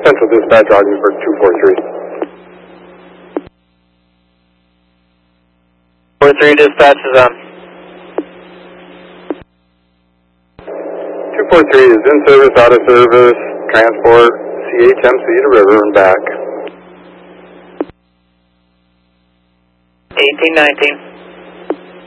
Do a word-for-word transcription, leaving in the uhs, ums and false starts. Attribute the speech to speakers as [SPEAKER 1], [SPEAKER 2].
[SPEAKER 1] Central Dispatch, Ogdensburg two four three.
[SPEAKER 2] four three Dispatch is on.
[SPEAKER 1] two four three is in service, out of service, transport, C H M C to River and back.
[SPEAKER 2] eighteen nineteen.